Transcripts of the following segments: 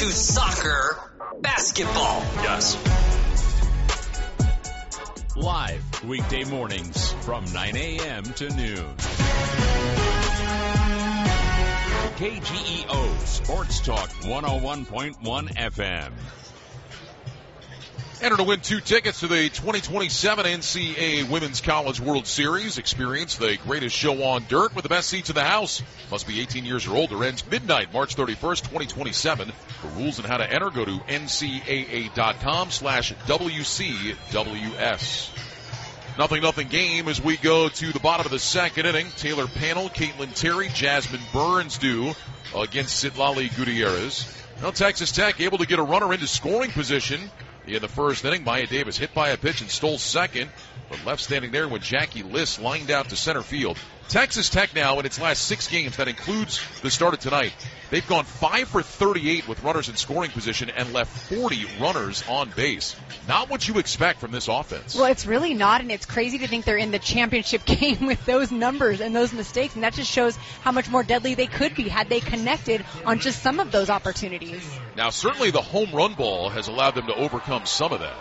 to soccer basketball. Yes. Live weekday mornings from 9 a.m. to noon. KGEO Sports Talk 101.1 FM. Enter to win 2 tickets to the 2027 NCAA Women's College World Series. Experience the greatest show on dirt with the best seats in the house. Must be 18 years or older. Ends midnight, March 31st, 2027. For rules and how to enter, go to ncaa.com/WCWS. 0-0 game as we go to the bottom of the second inning. Taylor Panel, Caitlin Terry, Jasmine Burns do against Citlali Gutierrez. Now Texas Tech able to get a runner into scoring position in the first inning. Maya Davis hit by a pitch and stole second, but left standing there when Jackie Liss lined out to center field. Texas Tech now in its last 6 games, that includes the start of tonight, they've gone 5 for 38 with runners in scoring position and left 40 runners on base. Not what you expect from this offense. Well, it's really not, and it's crazy to think they're in the championship game with those numbers and those mistakes, and that just shows how much more deadly they could be had they connected on just some of those opportunities. Now, certainly the home run ball has allowed them to overcome some of that.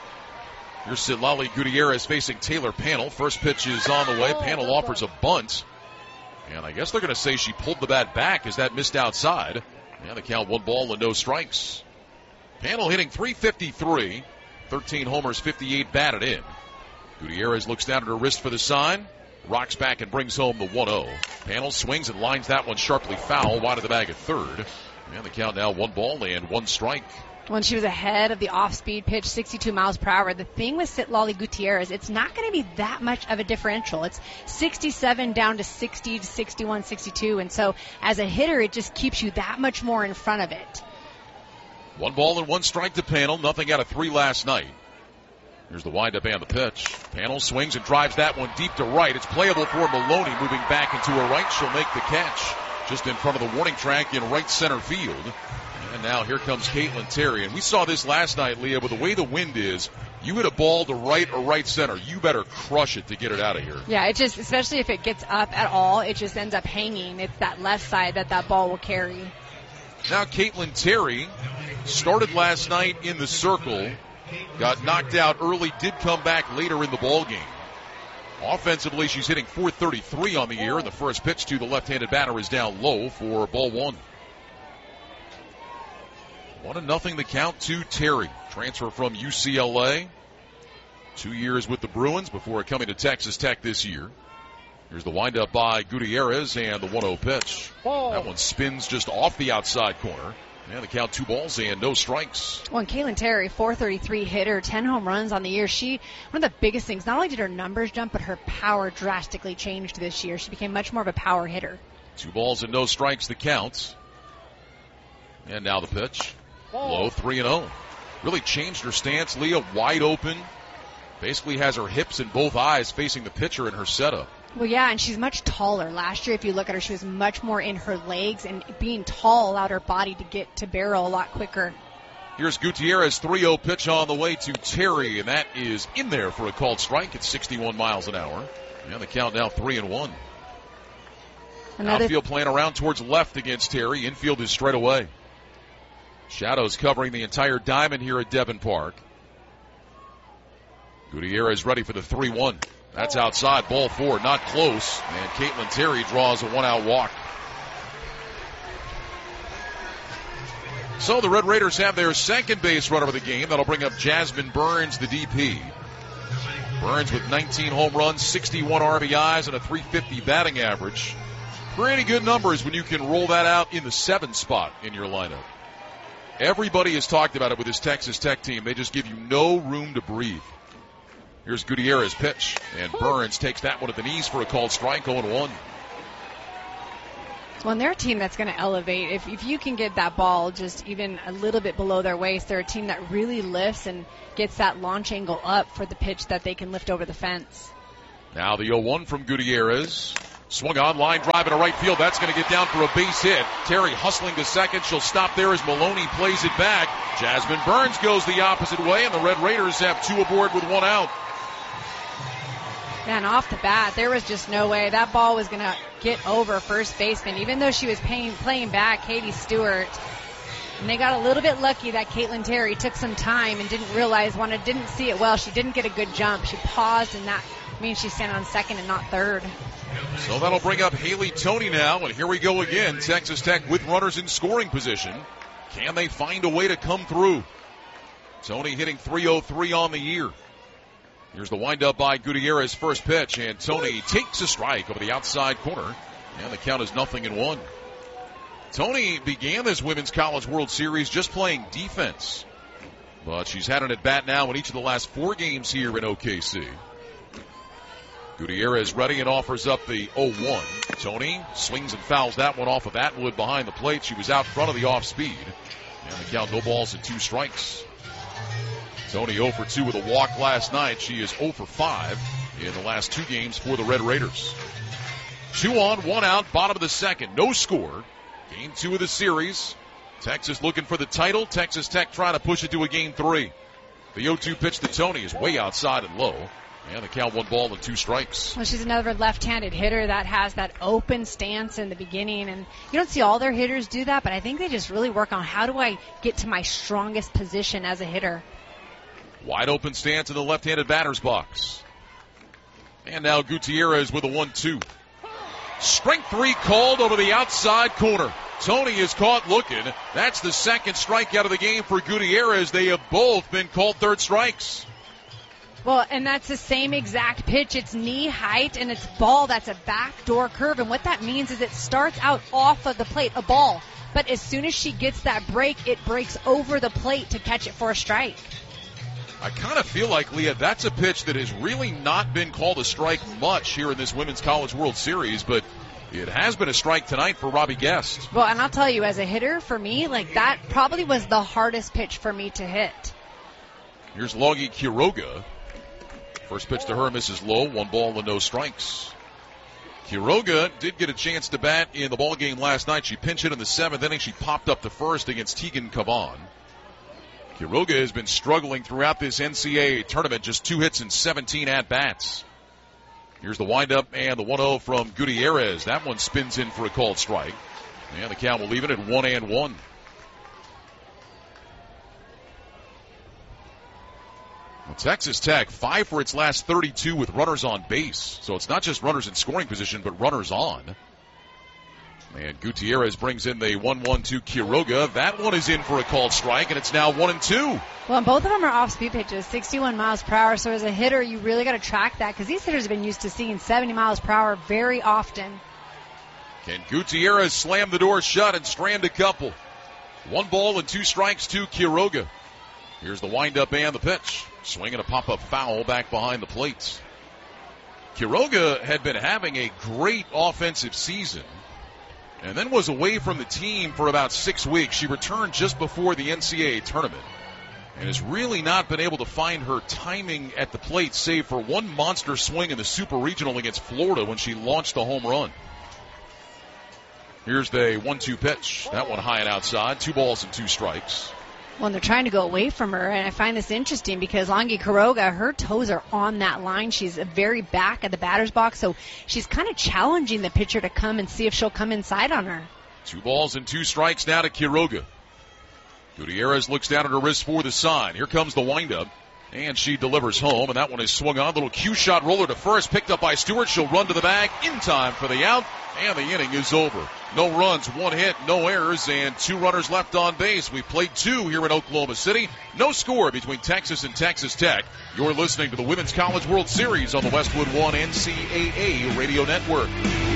Here's Citlali Gutierrez facing Taylor Panel. First pitch is on the way. Panel offers a bunt. And I guess they're going to say she pulled the bat back as that missed outside. And the count 1 ball and no strikes. Panel hitting .353. 13 homers, 58 batted in. Gutierrez looks down at her wrist for the sign. Rocks back and brings home the 1-0. Panel swings and lines that one sharply foul. Wide of the bag at third. And the count now 1 ball and 1 strike. When she was ahead of the off-speed pitch, 62 miles per hour. The thing with Citlali Gutierrez, it's not going to be that much of a differential. It's 67 down to 60 to 61, 62. And so as a hitter, it just keeps you that much more in front of it. 1 ball and 1 strike to Panel. Nothing out of 3 last night. Here's the windup and the pitch. Panel swings and drives that one deep to right. It's playable for Maloney, moving back into her right. She'll make the catch just in front of the warning track in right center field. And now here comes Caitlin Terry. And we saw this last night, Leah, with the way the wind is, you hit a ball to right or right center, you better crush it to get it out of here. Yeah, it just, especially if it gets up at all, it just ends up hanging. It's that left side that ball will carry. Now Caitlin Terry started last night in the circle, got knocked out early, did come back later in the ball game. Offensively, she's hitting .433 on the year, and the first pitch to the left-handed batter is down low for ball 1. 1-0 the count to Terry. Transfer from UCLA. 2 years with the Bruins before coming to Texas Tech this year. Here's the windup by Gutierrez and the 1-0 pitch. That one spins just off the outside corner. And the count 2 balls and no strikes. Well, and Caitlin Terry, .433 hitter, 10 home runs on the year. One of the biggest things, not only did her numbers jump, but her power drastically changed this year. She became much more of a power hitter. 2 balls and no strikes the count. And now the pitch. Low, 3-0. Really changed her stance. Leah wide open. Basically has her hips and both eyes facing the pitcher in her setup. Well, yeah, and she's much taller. Last year, if you look at her, she was much more in her legs, and being tall allowed her body to get to barrel a lot quicker. Here's Gutierrez, 3-0 pitch on the way to Terry, and that is in there for a called strike at 61 miles an hour. And the count now 3-1. Outfield playing around towards left against Terry. Infield is straight away. Shadows covering the entire diamond here at Devon Park. Gutierrez ready for the 3-1. That's outside, ball 4, not close. And Caitlin Terry draws a 1-out walk. So the Red Raiders have their second base runner of the game. That'll bring up Jasmine Burns, the DP. Burns with 19 home runs, 61 RBIs, and a .350 batting average. Pretty good numbers when you can roll that out in the 7 spot in your lineup. Everybody has talked about it with this Texas Tech team. They just give you no room to breathe. Here's Gutierrez's pitch, and Burns takes that one at the knees for a called strike, 0-1. Well, and they're a team that's going to elevate. If you can get that ball just even a little bit below their waist, they're a team that really lifts and gets that launch angle up for the pitch that they can lift over the fence. Now the 0-1 from Gutierrez. Swung on, line drive into right field. That's going to get down for a base hit. Terry hustling to second. She'll stop there as Maloney plays it back. Jasmine Burns goes the opposite way, and the Red Raiders have 2 aboard with 1 out. Man, off the bat, there was just no way that ball was going to get over first baseman. Even though she was playing back, Katie Stewart, And they got a little bit lucky that Caitlin Terry took some time and didn't see it well. She didn't get a good jump. She paused, and that means she's standing on second and not third. So that'll bring up Haley Toney now, and here we go again. Texas Tech with runners in scoring position. Can they find a way to come through? Toney hitting .303 on the year. Here's the windup by Gutierrez, first pitch, and Toney takes a strike over the outside corner, and the count is 0-1. Toney began this Women's College World Series just playing defense, but she's had an at-bat now in each of the last 4 games here in OKC. Gutierrez ready and offers up the 0-1. Toney swings and fouls that one off of Atwood behind the plate. She was out front of the off-speed, and the count, no balls and 2 strikes. Toney 0 for 2 with a walk last night. She is 0 for 5 in the last 2 games for the Red Raiders. 2 on, 1 out, bottom of the second. No score. Game 2 of the series. Texas looking for the title. Texas Tech trying to push it to a game 3. The 0-2 pitch to Toney is way outside and low. And the count, 1 ball and 2 strikes. Well, she's another left-handed hitter that has that open stance in the beginning. And you don't see all their hitters do that, but I think they just really work on how do I get to my strongest position as a hitter. Wide open stance in the left-handed batter's box. And now Gutierrez with a 1-2. Strike 3 called over the outside corner. Toney is caught looking. That's the second strikeout of the game for Gutierrez. They have both been called third strikes. Well, and that's the same exact pitch. It's knee height, and it's ball. That's a backdoor curve. And what that means is it starts out off of the plate, a ball. But as soon as she gets that break, it breaks over the plate to catch it for a strike. I kind of feel like, Leah, that's a pitch that has really not been called a strike much here in this Women's College World Series, but it has been a strike tonight for Robbie Guest. Well, and I'll tell you, as a hitter, for me, like that probably was the hardest pitch for me to hit. Here's Logie Quiroga. First pitch to her misses low, 1 ball and no strikes. Quiroga did get a chance to bat in the ball game last night. She pinch hit in the 7th inning. She popped up to first against Tegan Cavan. Quiroga has been struggling throughout this NCAA tournament, just 2 hits and 17 at-bats. Here's the windup and the 1-0 from Gutierrez. That one spins in for a called strike. And the count will leave it at 1-1. Well, Texas Tech, 5 for its last 32 with runners on base. So it's not just runners in scoring position, but runners on. And Gutierrez brings in the 1-1 to Quiroga. That one is in for a called strike, and it's now 1-2. Well, and both of them are off-speed pitches, 61 miles per hour. So as a hitter, you really got to track that because these hitters have been used to seeing 70 miles per hour very often. Can Gutierrez slam the door shut and strand a couple? 1 ball and 2 strikes to Quiroga. Here's the windup and the pitch. Swinging a pop-up foul back behind the plate. Quiroga had been having a great offensive season and then was away from the team for about 6 weeks. She returned just before the NCAA tournament and has really not been able to find her timing at the plate, save for one monster swing in the Super Regional against Florida when she launched a home run. Here's the 1-2 pitch. That one high and outside. 2 balls and 2 strikes. Well, and they're trying to go away from her, and I find this interesting because Logie Quiroga, her toes are on that line. She's very back at the batter's box, so she's kind of challenging the pitcher to come and see if she'll come inside on her. 2 balls and 2 strikes now to Quiroga. Gutierrez looks down at her wrist for the sign. Here comes the windup, and she delivers home, and that one is swung on. Little cue shot roller to first, picked up by Stewart. She'll run to the bag in time for the out, and the inning is over. No runs, 1 hit, no errors, and 2 runners left on base. We've played 2 here in Oklahoma City. No score between Texas and Texas Tech. You're listening to the Women's College World Series on the Westwood One NCAA Radio Network.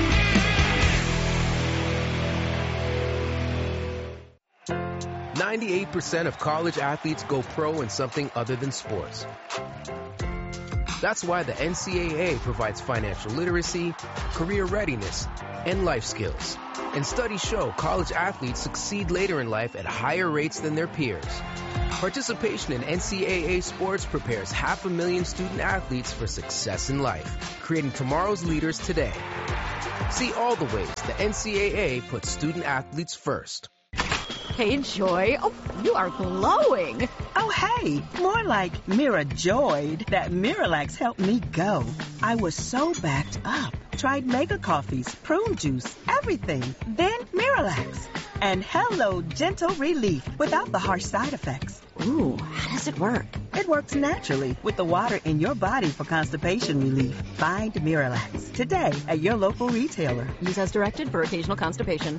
"98% of college athletes go pro in something other than sports. That's why the NCAA provides financial literacy, career readiness, and life skills. And studies show college athletes succeed later in life at higher rates than their peers. Participation in NCAA sports prepares 500,000 student athletes for success in life, creating tomorrow's leaders today. See all the ways the NCAA puts student athletes first. Hey, Joy. Oh, you are glowing. Oh, hey, more like Mira Joyed. That Miralax helped me go. I was so backed up. Tried mega coffees, prune juice, everything. Then Miralax. And hello, Gentle Relief, without the harsh side effects. Ooh, how does it work? It works naturally with the water in your body for constipation relief. Find Miralax today at your local retailer. Use as directed for occasional constipation.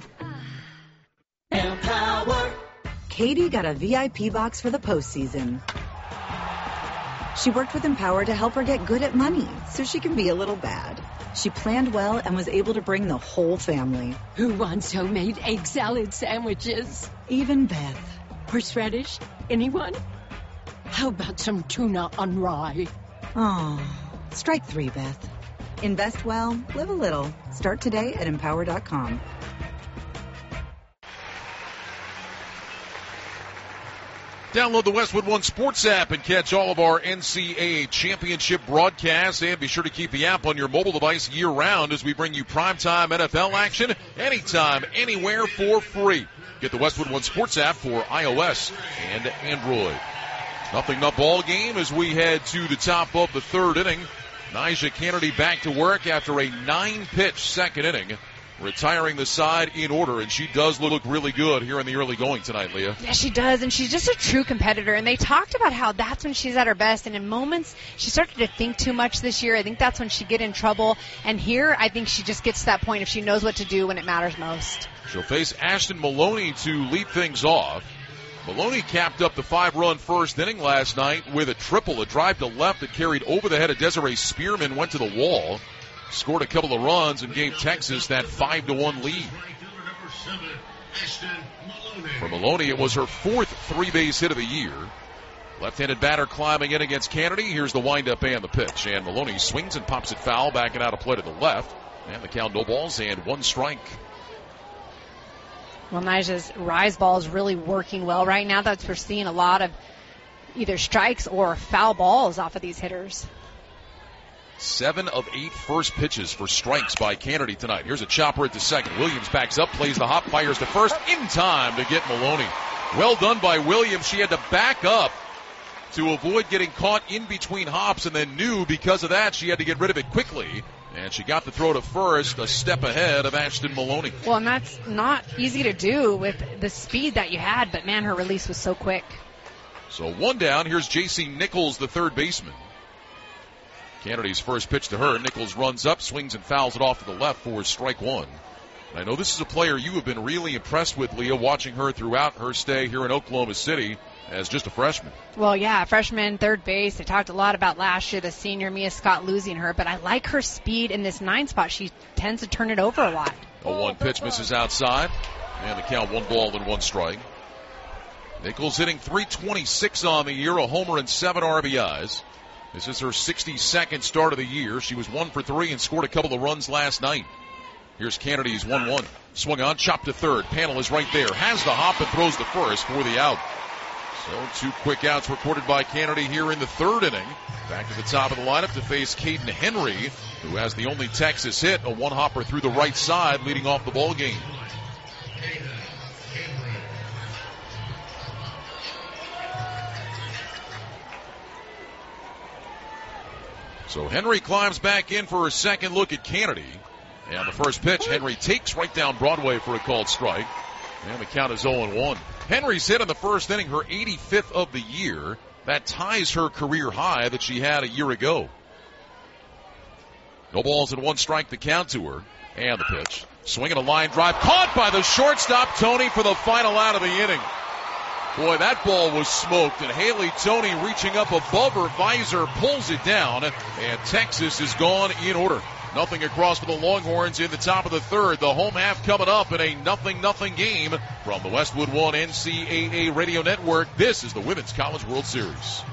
Empower. Katie got a VIP box for the postseason. She worked with Empower to help her get good at money so she can be a little bad. She planned well and was able to bring the whole family. Who wants homemade egg salad sandwiches? Even Beth. Horseradish? Anyone? How about some tuna on rye? Oh, strike 3, Beth. Invest well, live a little. Start today at Empower.com. Download the Westwood One Sports app and catch all of our NCAA championship broadcasts. And be sure to keep the app on your mobile device year-round as we bring you primetime NFL action anytime, anywhere for free. Get the Westwood One Sports app for iOS and Android. Nothing ball game as we head to the top of the third inning. Nyjah Kennedy back to work after a 9-pitch second inning, retiring the side in order, and she does look really good here in the early going tonight, Leah. Yeah, she does, and she's just a true competitor, and they talked about how that's when she's at her best, and in moments she started to think too much this year. I think that's when she get in trouble, and here I think she just gets to that point if she knows what to do when it matters most. She'll face Ashton Maloney to lead things off. Maloney capped up the 5-run first inning last night with a triple, a drive to left that carried over the head of Desiree Spearman, went to the wall. Scored a couple of runs and gave Texas that 5-1 lead. For Maloney, it was her 4th 3-base hit of the year. Left-handed batter climbing in against Kennedy. Here's the windup and the pitch. And Maloney swings and pops it foul, backing out a play to the left. And the count, no balls and 1 strike. Well, Nyjah's rise ball is really working well right now. That's we're seeing a lot of either strikes or foul balls off of these hitters. 7 of 8 first pitches for strikes by Kennedy tonight. Here's a chopper at the second. Williams backs up, plays the hop, fires to first in time to get Maloney. Well done by Williams. She had to back up to avoid getting caught in between hops, and then knew because of that she had to get rid of it quickly. And she got the throw to first, a step ahead of Ashton Maloney. Well, and that's not easy to do with the speed that you had, but man, her release was so quick. So 1 down. Here's J.C. Nichols, the third baseman. Kennedy's first pitch to her. Nichols runs up, swings and fouls it off to the left for strike 1. And I know this is a player you have been really impressed with, Leah, watching her throughout her stay here in Oklahoma City as just a freshman. Well, yeah, freshman, third base. They talked a lot about last year, the senior Mia Scott losing her, but I like her speed in this 9 spot. She tends to turn it over a lot. A 1 pitch misses outside, and the count 1 ball and 1 strike. Nichols hitting .326 on the year, a homer and 7 RBIs. This is her 62nd start of the year. She was 1 for 3 and scored a couple of runs last night. Here's Kennedy's 1-1. Swung on, chopped to third. Panel is right there. Has the hop and throws the first for the out. So 2 quick outs recorded by Kennedy here in the third inning. Back to the top of the lineup to face Caden Henry, who has the only Texas hit, a 1-hopper through the right side, leading off the ball game. So Henry climbs back in for a second look at Kennedy. And the first pitch, Henry takes right down Broadway for a called strike. And the count is 0-1. Henry's hit in the first inning, her 85th of the year. That ties her career high that she had a year ago. No balls and 1 strike to count to her. And the pitch. Swinging a line drive. Caught by the shortstop, Tony, for the final out of the inning. Boy, that ball was smoked, and Haley Tony reaching up above her visor pulls it down, and Texas is gone in order. Nothing across for the Longhorns in the top of the third. The home half coming up in a 0-0 game from the Westwood One NCAA Radio Network. This is the Women's College World Series.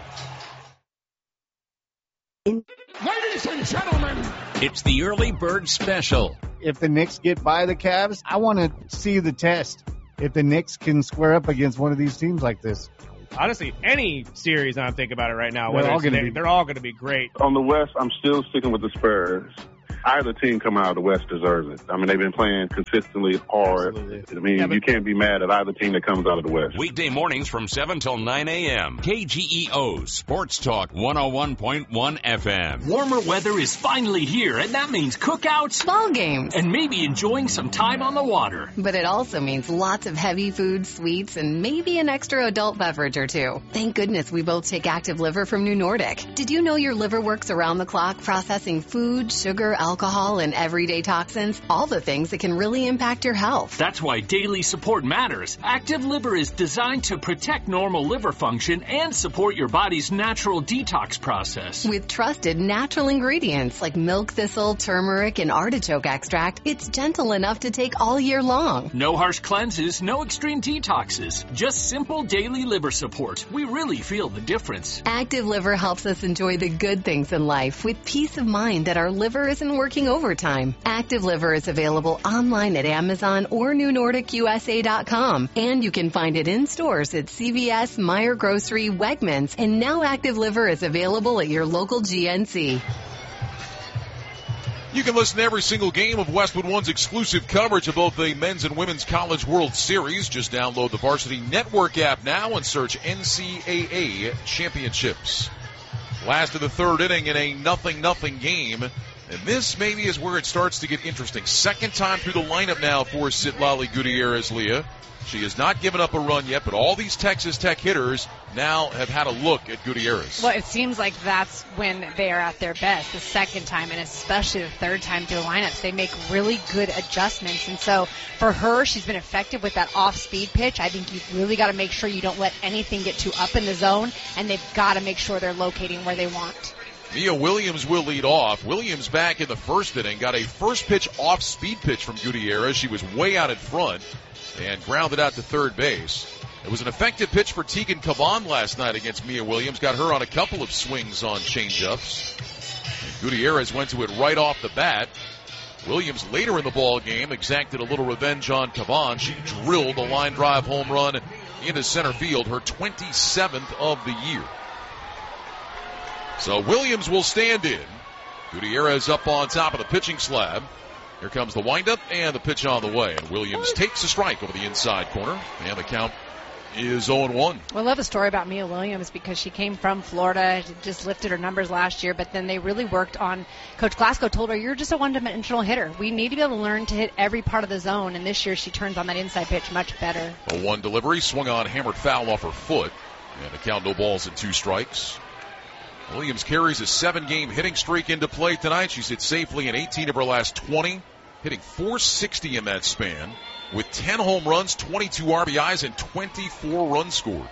Ladies and gentlemen, it's the early bird special. If the Knicks get by the Cavs, I want to see the test. If the Knicks can square up against one of these teams like this. Honestly, any series I'm thinking about it right now, they're all going to be great. On the West, I'm still sticking with the Spurs. either team coming out of the West deserves it. I mean, they've been playing consistently hard. Absolutely. I mean, you can't be mad at either team that comes out of the West. Weekday mornings from 7 till 9 a.m. KGEO Sports Talk 101.1 FM. Warmer weather is finally here, and that means cookouts, ball games, and maybe enjoying some time on the water. But it also means lots of heavy food, sweets, and maybe an extra adult beverage or two. Thank goodness we both take Active Liver from New Nordic. Did you know your liver works around the clock processing food, sugar, alcohol, and everyday toxins? All the things that can really impact your health. That's why daily support matters. Active Liver is designed to protect normal liver function and support your body's natural detox process. With trusted natural ingredients like milk thistle, turmeric, and artichoke extract, it's gentle enough to take all year long. No harsh cleanses, no extreme detoxes. Just simple daily liver support. We really feel the difference. Active Liver helps us enjoy the good things in life with peace of mind that our liver isn't working overtime. Active Liver is available online at Amazon or NewNordicUSA.com. And you can find it in stores at CVS, Meijer Grocery, Wegmans, and now Active Liver is available at your local GNC. You can listen to every single game of Westwood One's exclusive coverage of both the Men's and Women's College World Series. Just download the Varsity Network app now and search NCAA Championships. Last of the third inning in a 0-0 game. And this maybe is where it starts to get interesting. Second time through the lineup now for Citlali Gutierrez, Leah. She has not given up a run yet, but all these Texas Tech hitters now have had a look at Gutierrez. Well, it seems like that's when they are at their best, the second time, and especially the third time through the lineups. They make really good adjustments. And so for her, she's been effective with that off-speed pitch. I think you've really got to make sure you don't let anything get too up in the zone, and they've got to make sure they're locating where they want. Mia Williams will lead off. Williams back in the first inning, got a first pitch off-speed pitch from Gutierrez. She was way out in front and grounded out to third base. It was an effective pitch for Tegan Caban last night against Mia Williams. Got her on a couple of swings on changeups. And Gutierrez went to it right off the bat. Williams later in the ball game exacted a little revenge on Caban. She drilled a line drive home run into center field, her 27th of the year. So Williams will stand in. Gutierrez up on top of the pitching slab. Here comes the windup and the pitch on the way. And Williams takes a strike over the inside corner. And the count is 0-1. Well, I love the story about Mia Williams because she came from Florida, just lifted her numbers last year, but then they really worked on, Coach Glasgow told her, you're just a one-dimensional hitter. We need to be able to learn to hit every part of the zone, and this year she turns on that inside pitch much better. A one delivery, swung on, hammered foul off her foot. And the count, no balls and 2 strikes. Williams carries a 7-game hitting streak into play tonight. She's hit safely in 18 of her last 20, hitting .460 in that span with 10 home runs, 22 RBIs, and 24 runs scored.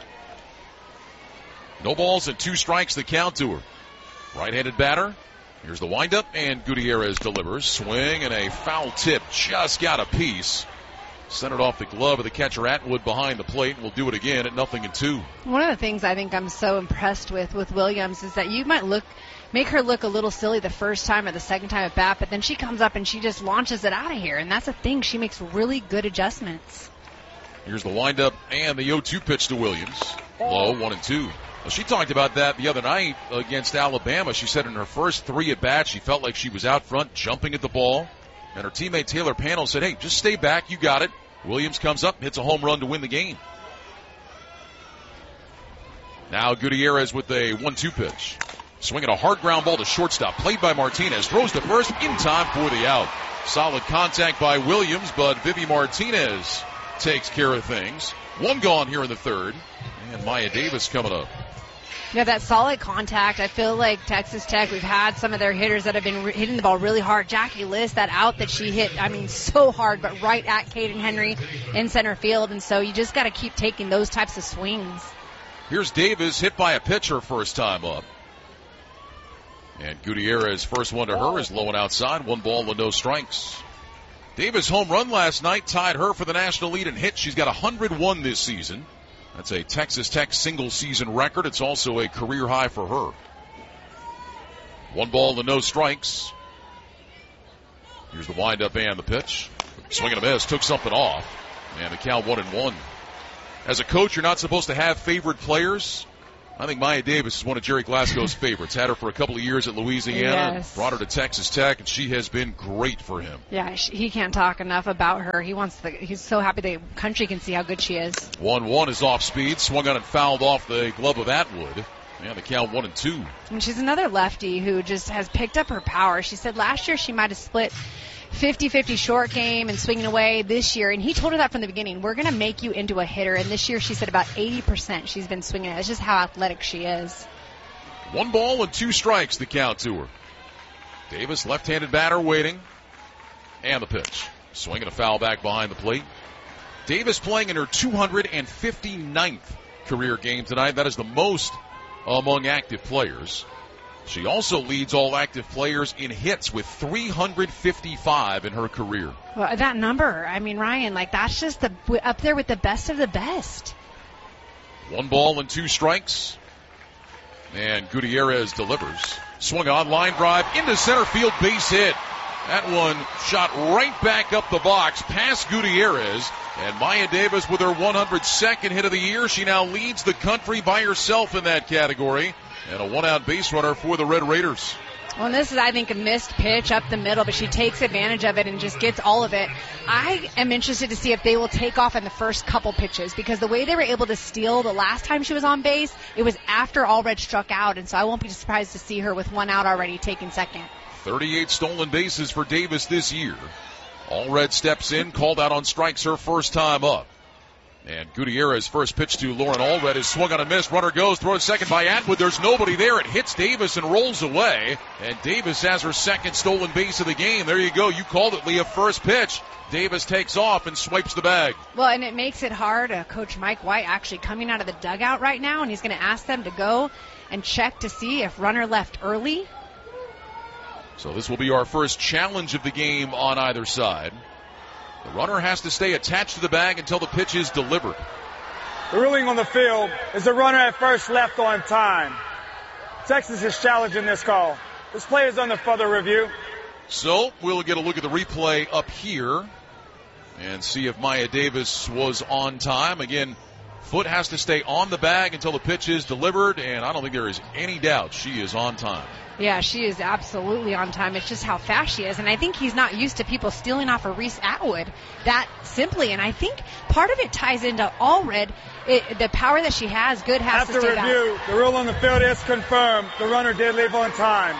No balls and 2 strikes the count to her. Right-handed batter. Here's the windup, and Gutierrez delivers. Swing and a foul tip. Just got a piece. Centered off the glove of the catcher Atwood behind the plate. We'll do it again at 0-2. One of the things I think I'm so impressed with Williams is that you might make her look a little silly the first time or the second time at bat, but then she comes up and she just launches it out of here. And that's the thing. She makes really good adjustments. Here's the windup and the 0-2 pitch to Williams. Low, 1-2. Well, she talked about that the other night against Alabama. She said in her first 3 at-bats, she felt like she was out front jumping at the ball. And her teammate Taylor Panel said, hey, just stay back. You got it. Williams comes up, hits a home run to win the game. Now Gutierrez with a 1-2 pitch. Swinging a hard ground ball to shortstop. Played by Martinez. Throws to first in time for the out. Solid contact by Williams, but Vivi Martinez takes care of things. 1 gone here in the third. And Maya Davis coming up. Yeah, that solid contact. I feel like Texas Tech, we've had some of their hitters that have been hitting the ball really hard. Jackie Liss, that out that she hit, so hard, but right at Caden Henry in center field. And so you just got to keep taking those types of swings. Here's Davis, hit by a pitcher first time up. And Gutierrez, first one to her, is low and outside. 1 ball and no strikes. Davis' home run last night tied her for the national lead in hits. She's got 101 this season. That's a Texas Tech single-season record. It's also a career high for her. 1 ball and no strikes. Here's the windup and the pitch. Swing and a miss. Took something off. And the count 1-1. As a coach, you're not supposed to have favorite players. I think Maya Davis is one of Jerry Glasgow's favorites. Had her for a couple of years at Louisiana. Yes. Brought her to Texas Tech, and she has been great for him. Yeah, he can't talk enough about her. He's so happy the country can see how good she is. 1-1 is off speed. Swung on and fouled off the glove of Atwood. And the count 1-2. And she's another lefty who just has picked up her power. She said last year she might have split 50-50 short game and swinging away this year. And he told her that from the beginning. We're going to make you into a hitter. And this year she said about 80% she's been swinging it. It's just how athletic she is. 1 ball and 2 strikes the count to her. Davis, left-handed batter, waiting. And the pitch. Swinging a foul back behind the plate. Davis playing in her 259th career game tonight. That is the most among active players. She also leads all active players in hits with 355 in her career. Well, that number, I mean, Ryan, that's just up there with the best of the best. 1 ball and 2 strikes. And Gutierrez delivers. Swung on, line drive into center field, base hit. That one shot right back up the box past Gutierrez. And Maya Davis with her 102nd hit of the year. She now leads the country by herself in that category. And a 1-out base runner for the Red Raiders. Well, this is, I think, a missed pitch up the middle, but she takes advantage of it and just gets all of it. I am interested to see if they will take off in the first couple pitches, because the way they were able to steal the last time she was on base, it was after Allred struck out, and so I won't be surprised to see her with 1 out already taking second. 38 stolen bases for Davis this year. Allred steps in, called out on strikes her first time up. And Gutierrez first pitch to Lauren Allred is swung on and missed. Runner goes, throws second by Atwood. There's nobody there. It hits Davis and rolls away. And Davis has her second stolen base of the game. There you go. You called it, Leah. First pitch. Davis takes off and swipes the bag. Well, and it makes it hard. Coach Mike White actually coming out of the dugout right now, and he's going to ask them to go and check to see if runner left early. So this will be our first challenge of the game on either side. The runner has to stay attached to the bag until the pitch is delivered. The ruling on the field is the runner at first left on time. Texas is challenging this call. This play is under further review. So we'll get a look at the replay up here and see if Maya Davis was on time. Again, foot has to stay on the bag until the pitch is delivered, and I don't think there is any doubt she is on time. Yeah, she is absolutely on time. It's just how fast she is. And I think he's not used to people stealing off of Reese Atwood that simply. And I think part of it ties into Allred. The power that she has, Good has to stay back. After review, the rule on the field is confirmed. The runner did leave on time.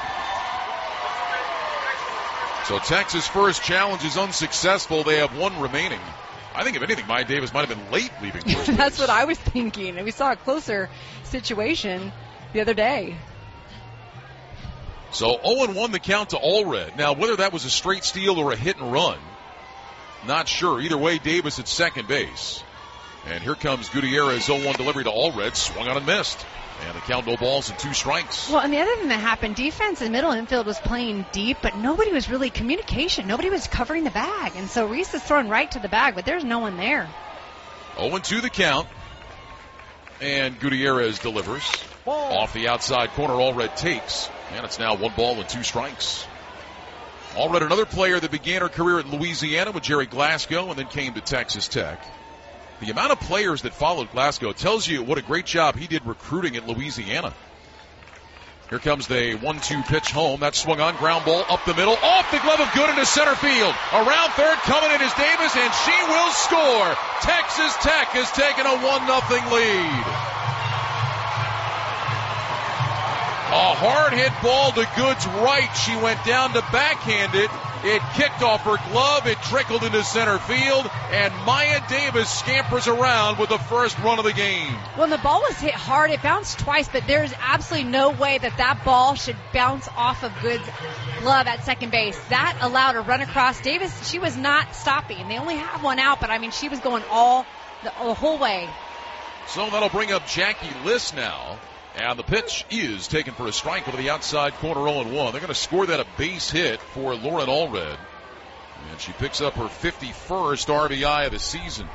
So Texas' first challenge is unsuccessful. They have 1 remaining. I think if anything, Maya Davis might have been late leaving first base. That's what I was thinking. And we saw a closer situation the other day. So 0-1 the count to Allred. Now, whether that was a straight steal or a hit and run, not sure. Either way, Davis at second base. And here comes Gutierrez, 0-1 delivery to Allred, swung on and missed. And the count, no balls and 2 strikes. Well, and the other thing that happened, defense and middle infield was playing deep, but nobody was really communication. Nobody was covering the bag. And so Reese is throwing right to the bag, but there's no one there. 0-2 the count. And Gutierrez delivers. Off the outside corner, Allred takes. And it's now 1 ball and 2 strikes. Allred, another player that began her career at Louisiana with Jerry Glasgow and then came to Texas Tech. The amount of players that followed Glasgow tells you what a great job he did recruiting at Louisiana. Here comes the 1-2 pitch home. That swung on, ground ball up the middle, off the glove of Good into center field. Around third, coming in is Davis, and she will score. Texas Tech has taken a 1-0 lead. A hard hit ball to Good's right. She went down to backhand it. It kicked off her glove. It trickled into center field. And Maya Davis scampers around with the first run of the game. Well, the ball was hit hard. It bounced twice, but there's absolutely no way that ball should bounce off of Good's glove at second base. That allowed a run across. Davis, she was not stopping. They only have 1 out, but I mean, she was going the whole way. So that'll bring up Jackie Liss now. And the pitch is taken for a strike over the outside corner, 0-1. They're going to score that a base hit for Lauren Allred. And she picks up her 51st RBI of the season.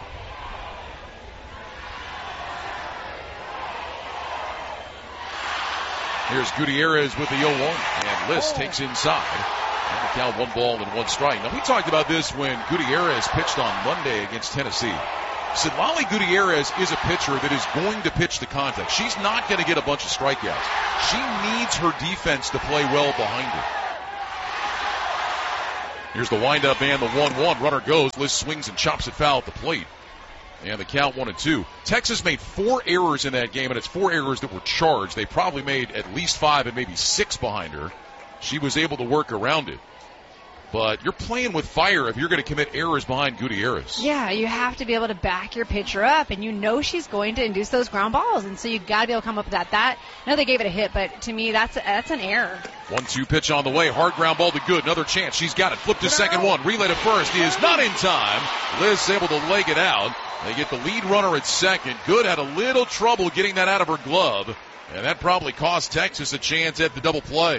Here's Gutierrez with the 0-1. And Liss takes inside. And the count, 1 ball and 1 strike. Now, we talked about this when Gutierrez pitched on Monday against Tennessee. Citlali Gutierrez is a pitcher that is going to pitch the contact. She's not going to get a bunch of strikeouts. She needs her defense to play well behind her. Here's the windup and the 1-1. Runner goes. Liz swings and chops it foul at the plate. And the count 1-2. Texas made 4 errors in that game, and it's 4 errors that were charged. They probably made at least 5 and maybe 6 behind her. She was able to work around it. But you're playing with fire if you're going to commit errors behind Gutierrez. Yeah, you have to be able to back your pitcher up, and you know she's going to induce those ground balls, and so you've got to be able to come up with that. I know they gave it a hit, but to me, that's an error. 1-2 pitch on the way. Hard ground ball to Good. Another chance. She's got it. Flip to second one. Relay to first is not in time. Liz able to leg it out. They get the lead runner at second. Good had a little trouble getting that out of her glove, and that probably cost Texas a chance at the double play.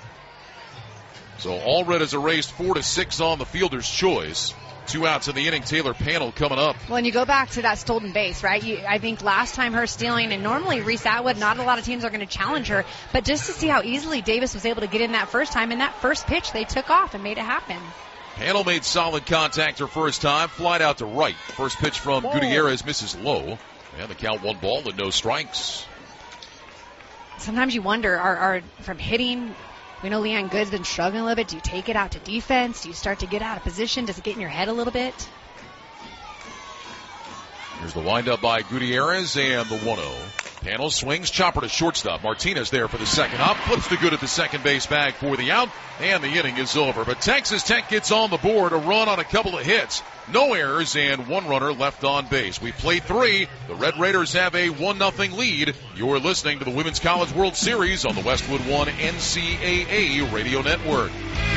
So Allred has erased 4-6 on the fielder's choice. 2 outs in the inning. Taylor Panel coming up. Well, and you go back to that stolen base, right? I think last time her stealing, and normally Reese Atwood, not a lot of teams are going to challenge her, but just to see how easily Davis was able to get in that first time, and that first pitch they took off and made it happen. Panel made solid contact her first time. Flied out to right. First pitch from Gutierrez misses low. And the count 1 ball and no strikes. Sometimes you wonder, are from hitting... We know Leanne Good's been struggling a little bit. Do you take it out to defense? Do you start to get out of position? Does it get in your head a little bit? Here's the windup by Gutierrez and the 1-0. Panel swings, chopper to shortstop. Martinez there for the second hop. Flips to Good at the second base bag for the out. And the inning is over. But Texas Tech gets on the board, a run on a couple of hits. No errors and 1 runner left on base. We played 3. The Red Raiders have a 1-0 lead. You're listening to the Women's College World Series on the Westwood One NCAA Radio Network.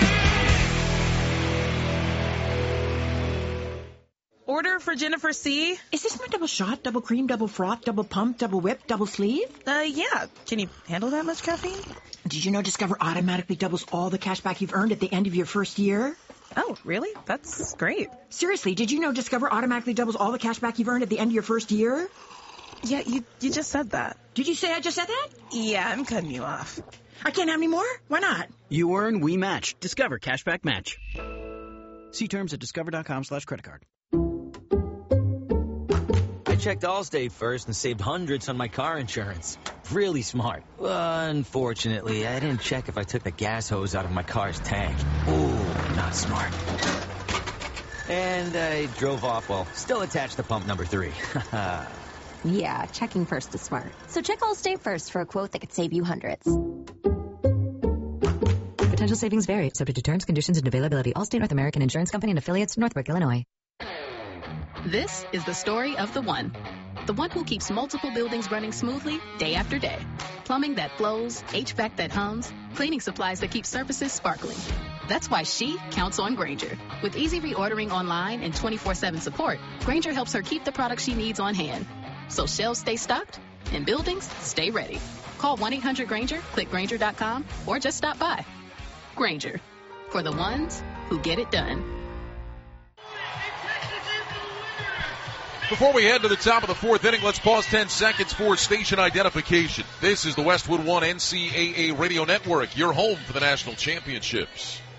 Order for Jennifer C. Is this my double shot, double cream, double froth, double pump, double whip, double sleeve? Yeah. Can you handle that much caffeine? Did you know Discover automatically doubles all the cash back you've earned at the end of your first year? Oh, really? That's great. Seriously, did you know Discover automatically doubles all the cash back you've earned at the end of your first year? Yeah, you just said that. Did you say I just said that? Yeah, I'm cutting you off. I can't have any more? Why not? You earn, we match. Discover Cashback Match. See terms at discover.com/creditcard. I checked Allstate first and saved hundreds on my car insurance. Really smart. Unfortunately, I didn't check if I took the gas hose out of my car's tank. Ooh, not smart. And I drove off while still attached to pump number 3. Yeah, checking first is smart. So check Allstate first for a quote that could save you hundreds. Potential savings vary, subject to terms, conditions, and availability. Allstate North American Insurance Company and affiliates, Northbrook, Illinois. This is the story of the one who keeps multiple buildings running smoothly day after day. Plumbing that flows, HVAC that hums, cleaning supplies that keep surfaces sparkling. That's why she counts on Grainger. With easy reordering online and 24/7 support, Grainger helps her keep the products she needs on hand. So shelves stay stocked and buildings stay ready. Call 1-800-GRAINGER, click Grainger.com, or just stop by. Grainger, for the ones who get it done. Before we head to the top of the 4th inning, let's pause 10 seconds for station identification. This is the Westwood One NCAA Radio Network, your home for the national championships.